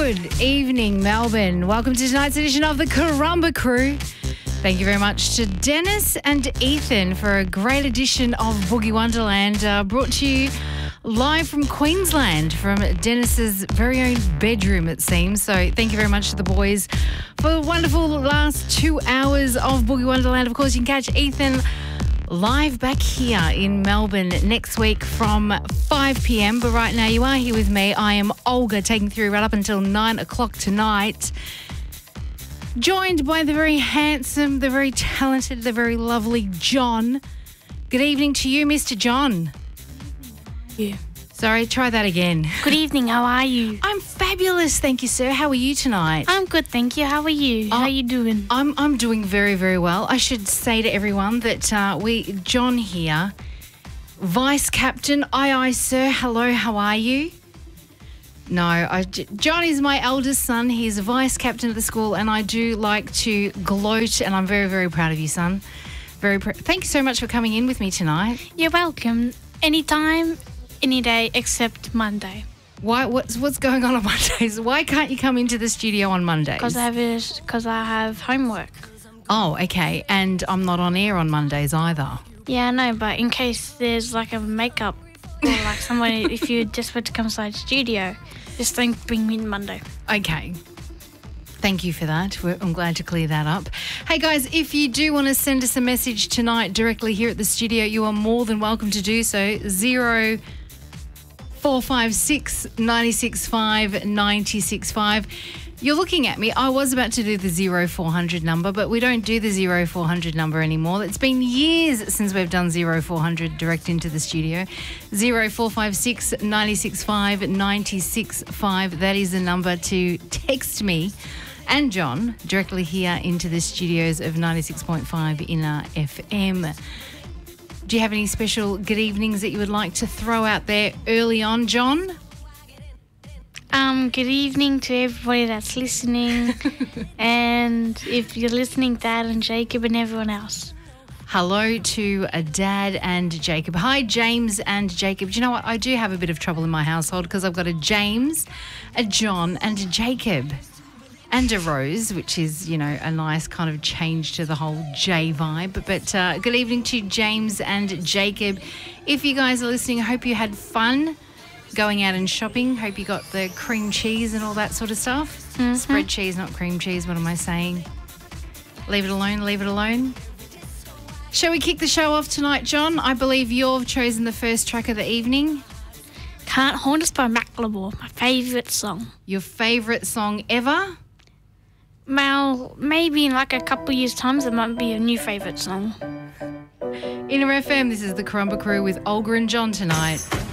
Good evening, Melbourne. Welcome to tonight's edition of the Karumba Crew. Thank you very much to Dennis and Ethan for a great edition of Boogie Wonderland, brought to you live from Queensland, from Dennis's very own bedroom, it seems. So thank you very much to the boys for the wonderful last 2 hours of Boogie Wonderland. Of course, you can catch Ethan live back here in Melbourne next week from 5 p.m. But right now you are here with me. I am Olga, taking through right up until 9 o'clock tonight. Joined by the very handsome, the very talented, the very lovely John. Good evening to you, Mr. John. Yeah. Sorry, try that again. Good evening, how are you? I'm fabulous, thank you, sir. How are you tonight? I'm good, thank you. How are you? How are you doing? I'm doing very, very well. I should say to everyone that John here, Vice Captain. Aye, sir. Hello, how are you? No, John is my eldest son. He's a Vice Captain of the school, and I do like to gloat, and I'm very, very proud of you, son. Thank you so much for coming in with me tonight. You're welcome. Anytime, any day except Monday. Why? What's going on Mondays? Why can't you come into the studio on Mondays? Because I have homework. Oh, okay. And I'm not on air on Mondays either. Yeah, I know, but in case there's like a makeup or like somebody, if you're desperate to come inside the studio, just don't bring me in Monday. Okay. Thank you for that. I'm glad to clear that up. Hey, guys, if you do want to send us a message tonight directly here at the studio, you are more than welcome to do so. 0456 965 965. You're looking at me. I was about to do the 0400 number, but we don't do the 0400 number anymore. It's been years since we've done 0400 direct into the studio. 0456 965 965. That is the number to text me and John directly here into the studios of 96.5 Inner FM. Do you have any special good evenings that you would like to throw out there early on, John? Good evening to everybody that's listening. And if you're listening, Dad and Jacob and everyone else. Hello to Dad and Jacob. Hi, James and Jacob. Do you know what? I do have a bit of trouble in my household because I've got a James, a John and a Jacob. And a Rose, which is, you know, a nice kind of change to the whole J vibe. But good evening to James and Jacob. If you guys are listening, I hope you had fun going out and shopping. Hope you got the cream cheese and all that sort of stuff. Mm-hmm. Spread cheese, not cream cheese. What am I saying? Leave it alone, leave it alone. Shall we kick the show off tonight, John? I believe you've chosen the first track of the evening. Can't Haunt Us by Macklemore, my favourite song. Your favourite song ever? Well, maybe in like a couple of years' time, it might be a new favourite song. Inner FM, this is the Karumba Crew with Olga and John tonight.